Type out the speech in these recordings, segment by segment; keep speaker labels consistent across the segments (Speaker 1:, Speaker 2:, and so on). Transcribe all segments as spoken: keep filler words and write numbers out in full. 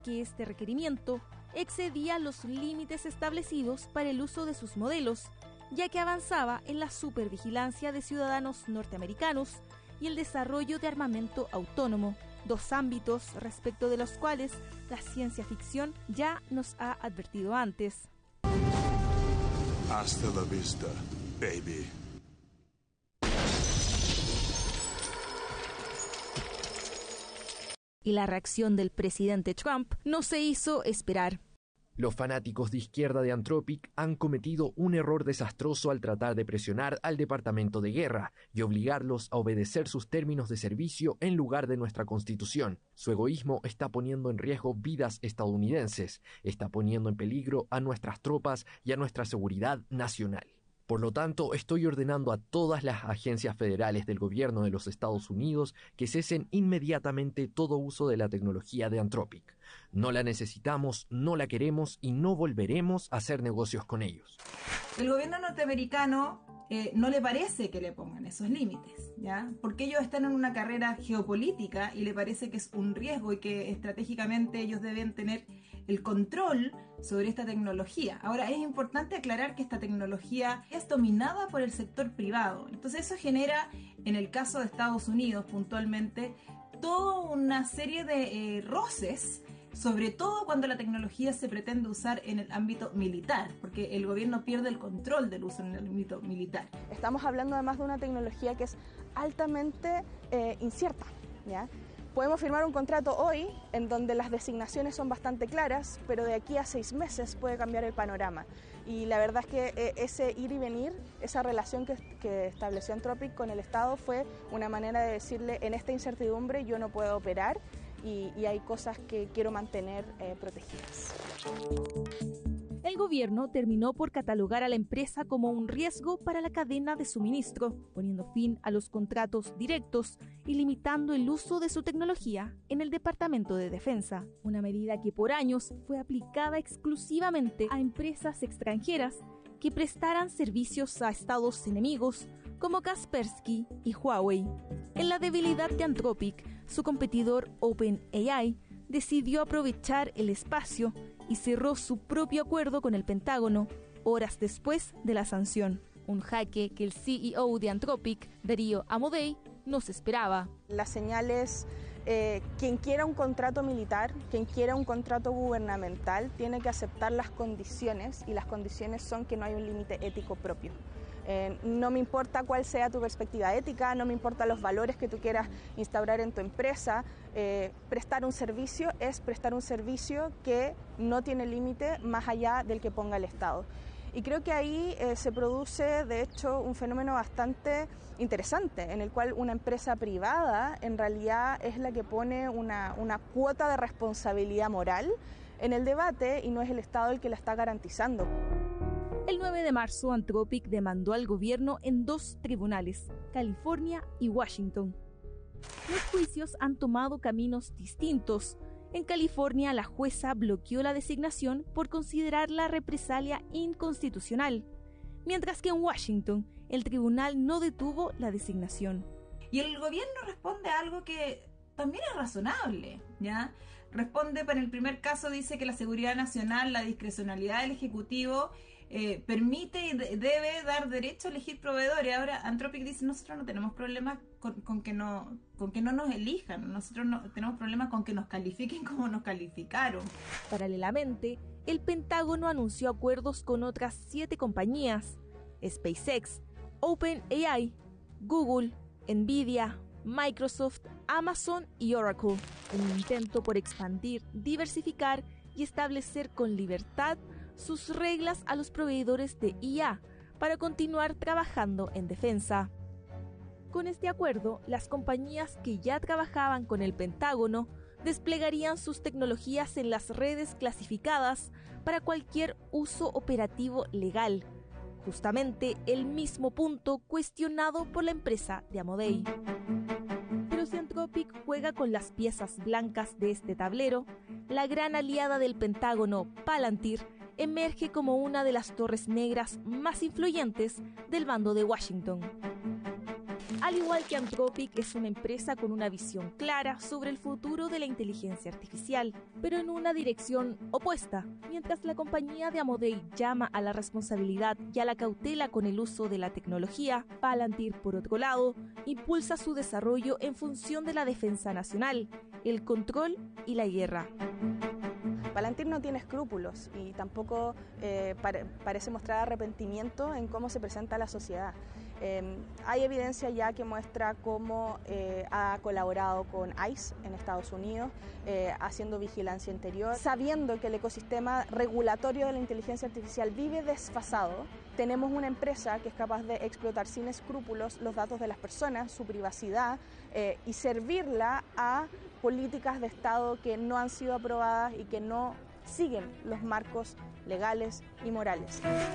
Speaker 1: que este requerimiento excedía los límites establecidos para el uso de sus modelos, ya que avanzaba en la supervigilancia de ciudadanos norteamericanos y el desarrollo de armamento autónomo, dos ámbitos respecto de los cuales la ciencia ficción ya nos ha advertido antes.
Speaker 2: Hasta la vista, baby.
Speaker 1: Y la reacción del presidente Trump no se hizo esperar.
Speaker 3: Los fanáticos de izquierda de Anthropic han cometido un error desastroso al tratar de presionar al Departamento de Guerra y obligarlos a obedecer sus términos de servicio en lugar de nuestra Constitución. Su egoísmo está poniendo en riesgo vidas estadounidenses, está poniendo en peligro a nuestras tropas y a nuestra seguridad nacional. Por lo tanto, estoy ordenando a todas las agencias federales del gobierno de los Estados Unidos que cesen inmediatamente todo uso de la tecnología de Anthropic. No la necesitamos, no la queremos y no volveremos a hacer negocios con ellos.
Speaker 4: El gobierno norteamericano eh, no le parece que le pongan esos límites, ¿ya? Porque ellos están en una carrera geopolítica y le parece que es un riesgo y que estratégicamente ellos deben tener el control sobre esta tecnología. Ahora, es importante aclarar que esta tecnología es dominada por el sector privado. Entonces eso genera, en el caso de Estados Unidos puntualmente, toda una serie de eh, roces, sobre todo cuando la tecnología se pretende usar en el ámbito militar, porque el gobierno pierde el control del uso en el ámbito militar.
Speaker 5: Estamos hablando además de una tecnología que es altamente eh, incierta, ¿ya? Podemos firmar un contrato hoy en donde las designaciones son bastante claras, pero de aquí a seis meses puede cambiar el panorama. Y la verdad es que eh, ese ir y venir, esa relación que, que estableció Anthropic con el Estado fue una manera de decirle, en esta incertidumbre yo no puedo operar y, y hay cosas que quiero mantener eh, protegidas.
Speaker 1: El gobierno terminó por catalogar a la empresa como un riesgo para la cadena de suministro, poniendo fin a los contratos directos y limitando el uso de su tecnología en el Departamento de Defensa, una medida que por años fue aplicada exclusivamente a empresas extranjeras que prestaran servicios a estados enemigos como Kaspersky y Huawei. En la debilidad de Anthropic, su competidor OpenAI decidió aprovechar el espacio y cerró su propio acuerdo con el Pentágono horas después de la sanción. Un jaque que el C E O de Anthropic, Darío Amodei, no se esperaba.
Speaker 5: La señal es, eh, quien quiera un contrato militar, quien quiera un contrato gubernamental, tiene que aceptar las condiciones, y las condiciones son que no hay un límite ético propio. Eh, no me importa cuál sea tu perspectiva ética, no me importa los valores que tú quieras instaurar en tu empresa, eh, prestar un servicio es prestar un servicio que no tiene límite más allá del que ponga el Estado. Y creo que ahí eh, se produce, de hecho, un fenómeno bastante interesante, en el cual una empresa privada en realidad es la que pone una, una cuota de responsabilidad moral en el debate y no es el Estado el que la está garantizando.
Speaker 1: El nueve de marzo, Anthropic demandó al gobierno en dos tribunales, California y Washington. Los juicios han tomado caminos distintos. En California, la jueza bloqueó la designación por considerar la represalia inconstitucional, mientras que en Washington, el tribunal no detuvo la designación.
Speaker 4: Y el gobierno responde a algo que también es razonable, ¿ya? Responde, para el primer caso, dice que la seguridad nacional, la discrecionalidad del Ejecutivo eh, permite y de, debe dar derecho a elegir proveedores. Ahora, Anthropic dice, nosotros no tenemos problemas con, con, que no, con que no nos elijan, nosotros no tenemos problemas con que nos califiquen como nos calificaron.
Speaker 1: Paralelamente, el Pentágono anunció acuerdos con otras siete compañías: SpaceX, OpenAI, Google, Nvidia, Microsoft, Amazon y Oracle, en un intento por expandir, diversificar y establecer con libertad sus reglas a los proveedores de I A para continuar trabajando en defensa. Con este acuerdo, las compañías que ya trabajaban con el Pentágono desplegarían sus tecnologías en las redes clasificadas para cualquier uso operativo legal, justamente el mismo punto cuestionado por la empresa de Amodei. Pero si Anthropic juega con las piezas blancas de este tablero, la gran aliada del Pentágono, Palantir, emerge como una de las torres negras más influyentes del bando de Washington. Al igual que Anthropic, es una empresa con una visión clara sobre el futuro de la inteligencia artificial, pero en una dirección opuesta. Mientras la compañía de Amodei llama a la responsabilidad y a la cautela con el uso de la tecnología, Palantir, por otro lado, impulsa su desarrollo en función de la defensa nacional, el control y la guerra.
Speaker 5: Palantir no tiene escrúpulos y tampoco eh, pare, parece mostrar arrepentimiento en cómo se presenta a la sociedad. Eh, hay evidencia ya que muestra cómo eh, ha colaborado con ICE en Estados Unidos, eh, haciendo vigilancia interior, sabiendo que el ecosistema regulatorio de la inteligencia artificial vive desfasado. Tenemos una empresa que es capaz de explotar sin escrúpulos los datos de las personas, su privacidad, eh, y servirla a políticas de Estado que no han sido aprobadas y que no siguen los marcos legales y morales.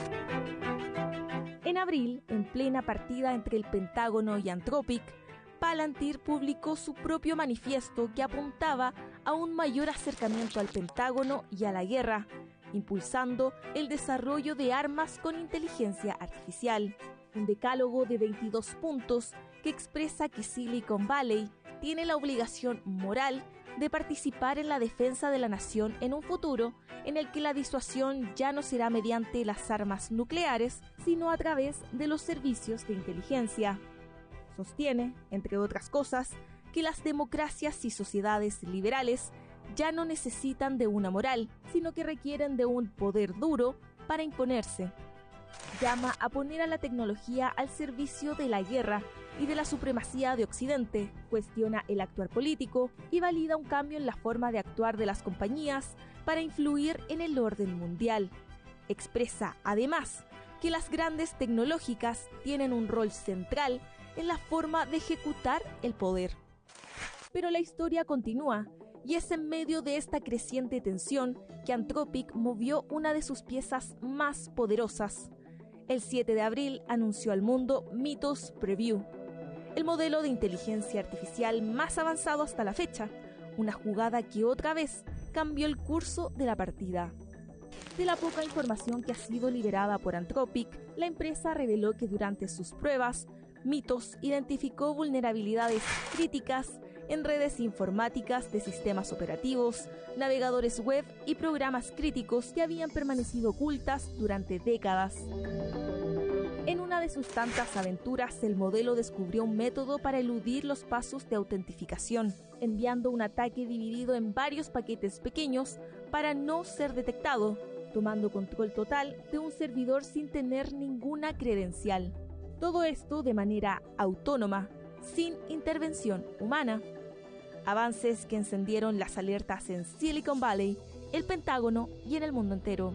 Speaker 1: En abril, en plena partida entre el Pentágono y Anthropic, Palantir publicó su propio manifiesto que apuntaba a un mayor acercamiento al Pentágono y a la guerra, impulsando el desarrollo de armas con inteligencia artificial. Un decálogo de veintidós puntos que expresa que Silicon Valley tiene la obligación moral de participar en la defensa de la nación en un futuro en el que la disuasión ya no será mediante las armas nucleares, sino a través de los servicios de inteligencia. Sostiene, entre otras cosas, que las democracias y sociedades liberales ya no necesitan de una moral, sino que requieren de un poder duro para imponerse. Llama a poner a la tecnología al servicio de la guerra y de la supremacía de Occidente, cuestiona el actuar político y valida un cambio en la forma de actuar de las compañías para influir en el orden mundial. Expresa, además, que las grandes tecnológicas tienen un rol central en la forma de ejecutar el poder. Pero la historia continúa, y es en medio de esta creciente tensión que Anthropic movió una de sus piezas más poderosas. El siete de abril anunció al mundo Mythos Preview, el modelo de inteligencia artificial más avanzado hasta la fecha, una jugada que otra vez cambió el curso de la partida. De la poca información que ha sido liberada por Anthropic, la empresa reveló que durante sus pruebas, Mythos identificó vulnerabilidades críticas en redes informáticas de sistemas operativos, navegadores web y programas críticos que habían permanecido ocultas durante décadas. En una de sus tantas aventuras, el modelo descubrió un método para eludir los pasos de autentificación, enviando un ataque dividido en varios paquetes pequeños para no ser detectado, tomando control total de un servidor sin tener ninguna credencial. Todo esto de manera autónoma, sin intervención humana. Avances que encendieron las alertas en Silicon Valley, el Pentágono y en el mundo entero.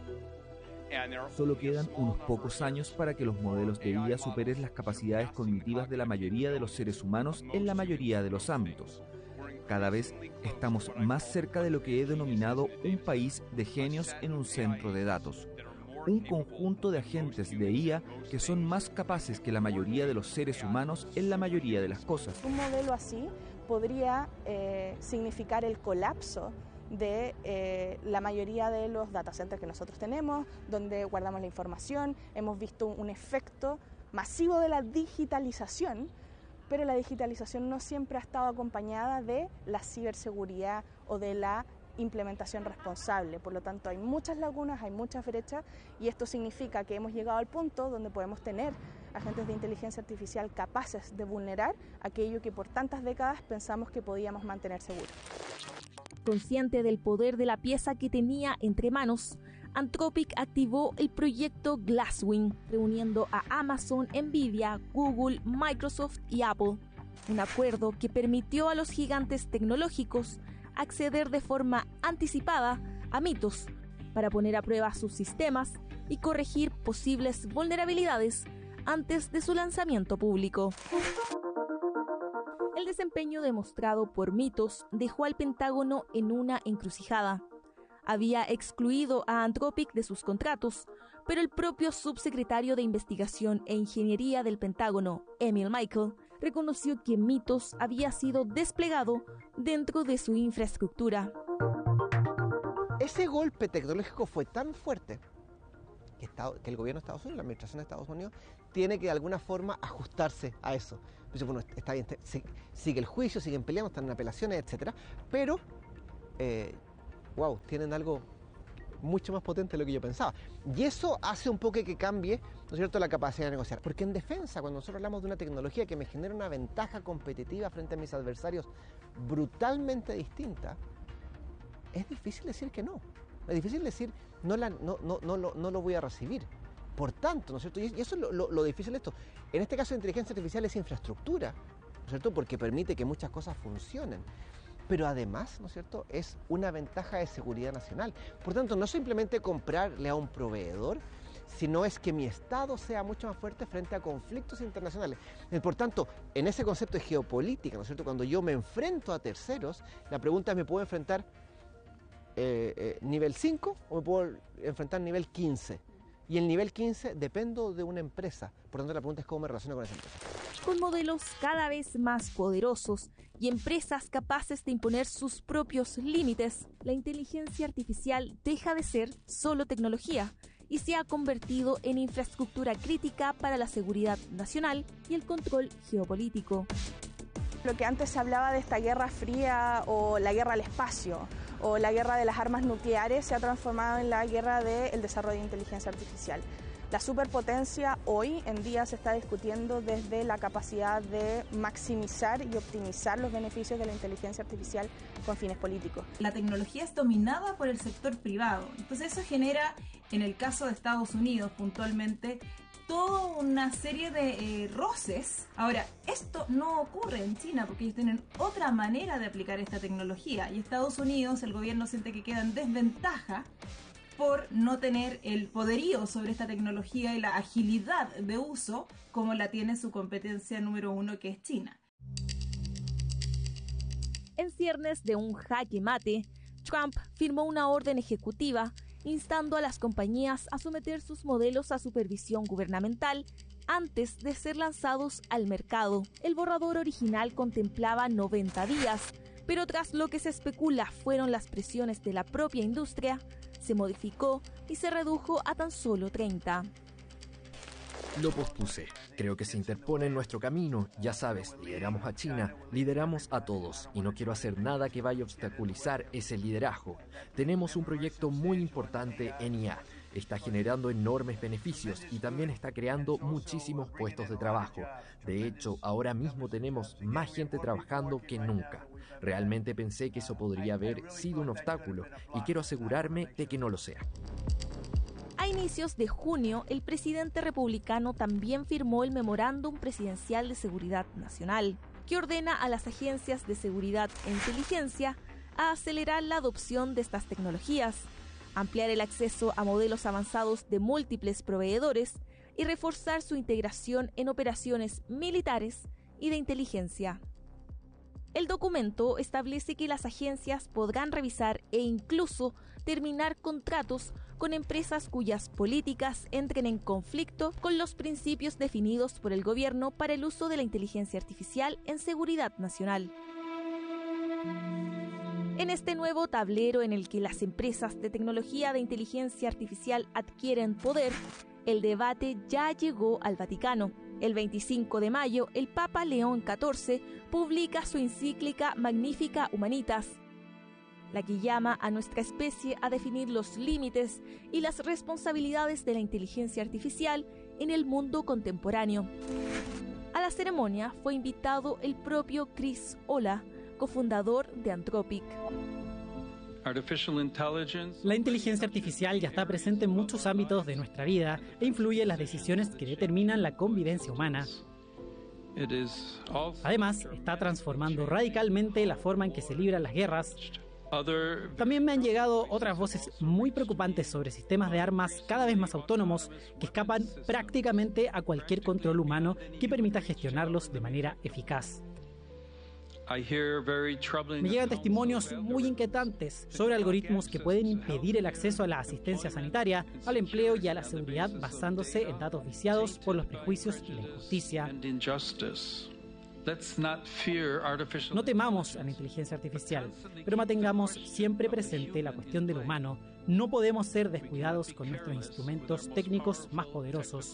Speaker 6: Solo quedan unos pocos años para que los modelos de I A superen las capacidades cognitivas de la mayoría de los seres humanos en la mayoría de los ámbitos. Cada vez estamos más cerca de lo que he denominado un país de genios en un centro de datos. Un conjunto de agentes de I A que son más capaces que la mayoría de los seres humanos en la mayoría de las cosas.
Speaker 5: Un modelo así podría eh, significar el colapso de eh, la mayoría de los data centers que nosotros tenemos, donde guardamos la información. Hemos visto un efecto masivo de la digitalización, pero la digitalización no siempre ha estado acompañada de la ciberseguridad o de la implementación responsable. Por lo tanto, hay muchas lagunas, hay muchas brechas, y esto significa que hemos llegado al punto donde podemos tener agentes de inteligencia artificial capaces de vulnerar aquello que por tantas décadas pensamos que podíamos mantener seguro.
Speaker 1: Consciente del poder de la pieza que tenía entre manos, Anthropic activó el proyecto Glasswing, reuniendo a Amazon, Nvidia, Google, Microsoft y Apple. Un acuerdo que permitió a los gigantes tecnológicos acceder de forma anticipada a Mythos para poner a prueba sus sistemas y corregir posibles vulnerabilidades antes de su lanzamiento público. El desempeño demostrado por Mythos dejó al Pentágono en una encrucijada. Había excluido a Anthropic de sus contratos, pero el propio subsecretario de Investigación e Ingeniería del Pentágono, Emil Michael, reconoció que Mythos había sido desplegado dentro de su infraestructura.
Speaker 7: Ese golpe tecnológico fue tan fuerte que, Estado, que el gobierno de Estados Unidos, la administración de Estados Unidos, tiene que de alguna forma ajustarse a eso. Entonces, bueno, está bien, sigue el juicio, siguen peleando, están en apelaciones, etcétera, pero, eh, wow, tienen algo mucho más potente de lo que yo pensaba. Y eso hace un poco que cambie, ¿no es cierto?, la capacidad de negociar. Porque en defensa, cuando nosotros hablamos de una tecnología que me genera una ventaja competitiva frente a mis adversarios brutalmente distinta, es difícil decir que no. Es difícil decir, no, la, no, no, no, lo, no lo voy a recibir. Por tanto, ¿no es cierto? Y eso es lo, lo, lo difícil de esto. En este caso, la inteligencia artificial es infraestructura, ¿no es cierto?, porque permite que muchas cosas funcionen. Pero además, ¿no es cierto?, es una ventaja de seguridad nacional. Por tanto, no simplemente comprarle a un proveedor, sino es que mi Estado sea mucho más fuerte frente a conflictos internacionales. Por tanto, en ese concepto de geopolítica, ¿no es cierto?, cuando yo me enfrento a terceros, la pregunta es, ¿me puedo enfrentar eh, eh, nivel cinco o me puedo enfrentar nivel quince? Y el nivel quince dependo de una empresa. Por tanto, la pregunta es cómo me relaciono con esa empresa.
Speaker 1: Con modelos cada vez más poderosos y empresas capaces de imponer sus propios límites, la inteligencia artificial deja de ser solo tecnología y se ha convertido en infraestructura crítica para la seguridad nacional y el control geopolítico.
Speaker 5: Lo que antes se hablaba de esta guerra fría o la guerra al espacio o la guerra de las armas nucleares se ha transformado en la guerra del desarrollo de inteligencia artificial. La superpotencia hoy en día se está discutiendo desde la capacidad de maximizar y optimizar los beneficios de la inteligencia artificial con fines políticos.
Speaker 4: La tecnología es dominada por el sector privado, entonces eso genera, en el caso de Estados Unidos puntualmente, toda una serie de eh, roces. Ahora, esto no ocurre en China porque ellos tienen otra manera de aplicar esta tecnología y Estados Unidos, el gobierno siente que queda en desventaja por no tener el poderío sobre esta tecnología y la agilidad de uso como la tiene su competencia número uno, que es China.
Speaker 1: En ciernes de un jaque mate, Trump firmó una orden ejecutiva instando a las compañías a someter sus modelos a supervisión gubernamental antes de ser lanzados al mercado. El borrador original contemplaba noventa días, pero tras lo que se especula fueron las presiones de la propia industria, se modificó y se redujo a tan solo treinta.
Speaker 3: Lo pospuse. Creo que se interpone en nuestro camino. Ya sabes, lideramos a China, lideramos a todos y no quiero hacer nada que vaya a obstaculizar ese liderazgo. Tenemos un proyecto muy importante en I A. Está generando enormes beneficios y también está creando muchísimos puestos de trabajo. De hecho, ahora mismo tenemos más gente trabajando que nunca. Realmente pensé que eso podría haber sido un obstáculo y quiero asegurarme de que no lo sea.
Speaker 1: A inicios de junio, el presidente republicano también firmó el Memorándum Presidencial de Seguridad Nacional, que ordena a las agencias de seguridad e inteligencia a acelerar la adopción de estas tecnologías, ampliar el acceso a modelos avanzados de múltiples proveedores y reforzar su integración en operaciones militares y de inteligencia. El documento establece que las agencias podrán revisar e incluso terminar contratos con empresas cuyas políticas entren en conflicto con los principios definidos por el gobierno para el uso de la inteligencia artificial en seguridad nacional. En este nuevo tablero en el que las empresas de tecnología de inteligencia artificial adquieren poder, el debate ya llegó al Vaticano. El veinticinco de mayo, el Papa León catorce publica su encíclica Magnificat Humanitas, la que llama a nuestra especie a definir los límites y las responsabilidades de la inteligencia artificial en el mundo contemporáneo. A la ceremonia fue invitado el propio Chris Olah, cofundador de Anthropic.
Speaker 8: La inteligencia artificial ya está presente en muchos ámbitos de nuestra vida e influye en las decisiones que determinan la convivencia humana. Además, está transformando radicalmente la forma en que se libran las guerras. También me han llegado otras voces muy preocupantes sobre sistemas de armas cada vez más autónomos que escapan prácticamente a cualquier control humano que permita gestionarlos de manera eficaz. Me llegan testimonios muy inquietantes sobre algoritmos que pueden impedir el acceso a la asistencia sanitaria, al empleo y a la seguridad basándose en datos viciados por los prejuicios y la injusticia. No temamos a la inteligencia artificial, pero mantengamos siempre presente la cuestión del humano. No podemos ser descuidados con nuestros instrumentos técnicos más poderosos.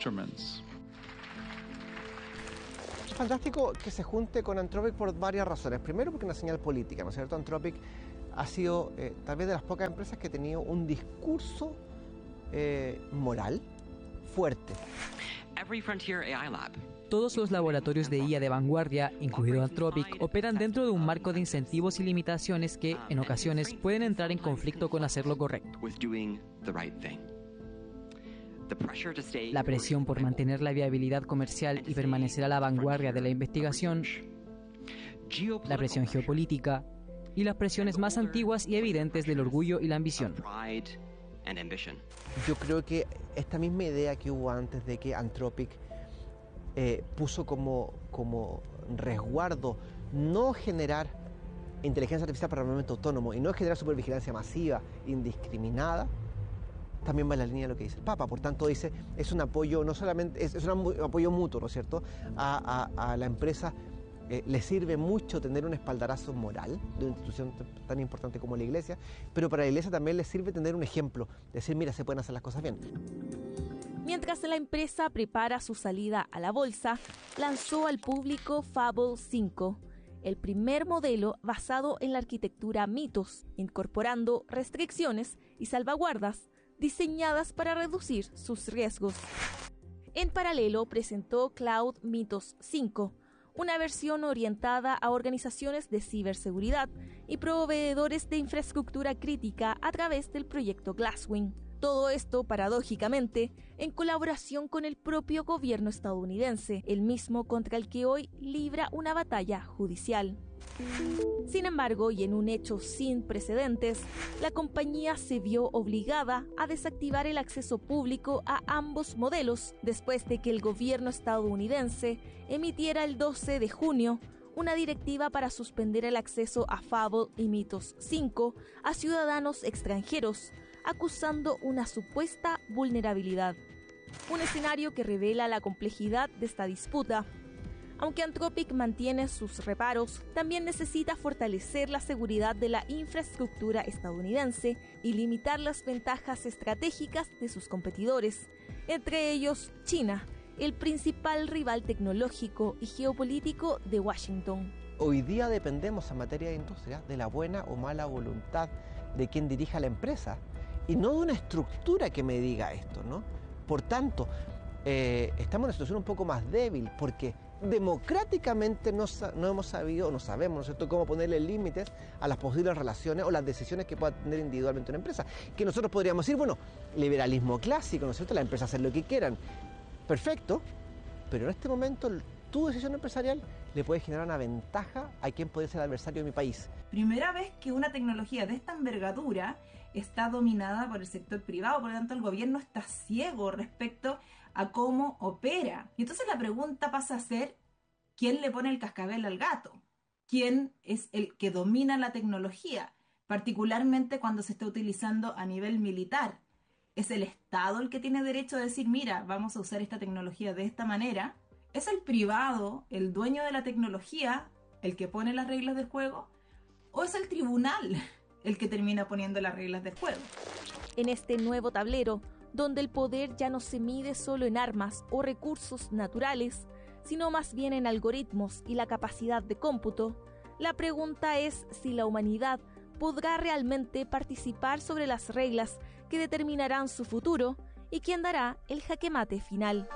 Speaker 7: Es fantástico que se junte con Anthropic por varias razones. Primero, porque es una señal política, ¿no es cierto? Anthropic ha sido eh, tal vez de las pocas empresas que ha tenido un discurso eh, moral fuerte.
Speaker 9: Todos los laboratorios de I A de vanguardia, incluido Anthropic, operan dentro de un marco de incentivos y limitaciones que, en ocasiones, pueden entrar en conflicto con hacer lo correcto. La presión por mantener la viabilidad comercial y permanecer a la vanguardia de la investigación, la presión geopolítica y las presiones más antiguas y evidentes del orgullo y la ambición.
Speaker 7: Yo creo que esta misma idea que hubo antes de que Anthropic eh, puso como, como resguardo no generar inteligencia artificial para el momento autónomo y no generar supervigilancia masiva, indiscriminada, también va en la línea de lo que dice el Papa. Por tanto, dice, es un apoyo, no solamente, es, es un apoyo mutuo, ¿no es cierto?, a, a, a la empresa. Eh, le sirve mucho tener un espaldarazo moral de una institución tan importante como la Iglesia, pero para la Iglesia también le sirve tener un ejemplo, decir, mira, se pueden hacer las cosas bien.
Speaker 1: Mientras la empresa prepara su salida a la bolsa, lanzó al público Fable cinco, el primer modelo basado en la arquitectura Mythos, incorporando restricciones y salvaguardas diseñadas para reducir sus riesgos. En paralelo, presentó Cloud Mythos cinco, una versión orientada a organizaciones de ciberseguridad y proveedores de infraestructura crítica a través del proyecto Glasswing. Todo esto, paradójicamente, en colaboración con el propio gobierno estadounidense, el mismo contra el que hoy libra una batalla judicial. Sin embargo, y en un hecho sin precedentes, la compañía se vio obligada a desactivar el acceso público a ambos modelos después de que el gobierno estadounidense emitiera el doce de junio una directiva para suspender el acceso a Fable y Mythos cinco a ciudadanos extranjeros, acusando una supuesta vulnerabilidad. Un escenario que revela la complejidad de esta disputa. Aunque Anthropic mantiene sus reparos, también necesita fortalecer la seguridad de la infraestructura estadounidense y limitar las ventajas estratégicas de sus competidores, entre ellos China, el principal rival tecnológico y geopolítico de Washington.
Speaker 7: Hoy día dependemos en materia de industria de la buena o mala voluntad de quien dirija la empresa y no de una estructura que me diga esto, ¿no? Por tanto, eh, estamos en una situación un poco más débil porque democráticamente no, no hemos sabido, no sabemos, ¿no es cierto?, cómo ponerle límites a las posibles relaciones o las decisiones que pueda tener individualmente una empresa. Que nosotros podríamos decir, bueno, liberalismo clásico, ¿no es cierto?, las empresas hacen lo que quieran. Perfecto, pero en este momento tu decisión empresarial le puede generar una ventaja a quien puede ser el adversario de mi país.
Speaker 4: Primera vez que una tecnología de esta envergadura está dominada por el sector privado, por lo tanto el gobierno está ciego respecto a cómo opera. Y entonces la pregunta pasa a ser, ¿quién le pone el cascabel al gato? ¿Quién es el que domina la tecnología? Particularmente cuando se está utilizando a nivel militar. ¿Es el Estado el que tiene derecho a decir, mira, vamos a usar esta tecnología de esta manera? ¿Es el privado, el dueño de la tecnología, el que pone las reglas del juego? ¿O es el tribunal el que termina poniendo las reglas del juego?
Speaker 1: En este nuevo tablero, donde el poder ya no se mide solo en armas o recursos naturales, sino más bien en algoritmos y la capacidad de cómputo, la pregunta es si la humanidad podrá realmente participar sobre las reglas que determinarán su futuro y quién dará el jaque mate final.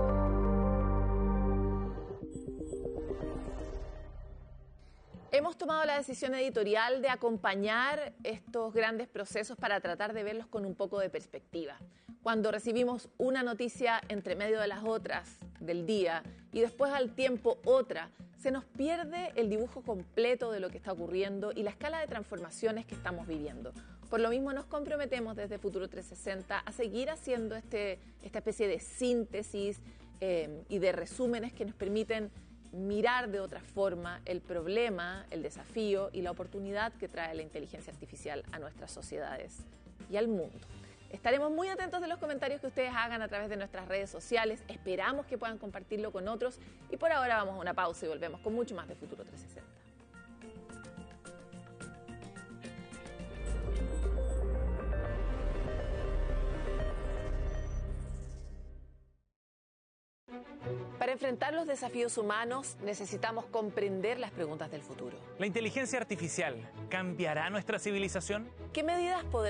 Speaker 10: Hemos tomado la decisión editorial de acompañar estos grandes procesos para tratar de verlos con un poco de perspectiva. Cuando recibimos una noticia entre medio de las otras del día y después al tiempo otra, se nos pierde el dibujo completo de lo que está ocurriendo y la escala de transformaciones que estamos viviendo. Por lo mismo nos comprometemos desde Futuro trescientos sesenta a seguir haciendo este, esta especie de síntesis eh, y de resúmenes que nos permiten mirar de otra forma el problema, el desafío y la oportunidad que trae la inteligencia artificial a nuestras sociedades y al mundo. Estaremos muy atentos de los comentarios que ustedes hagan a través de nuestras redes sociales. Esperamos que puedan compartirlo con otros. Y por ahora vamos a una pausa y volvemos con mucho más de Futuro trescientos sesenta. Para enfrentar los desafíos humanos necesitamos comprender las preguntas del futuro.
Speaker 11: ¿La inteligencia artificial cambiará nuestra civilización?
Speaker 10: ¿Qué medidas podrán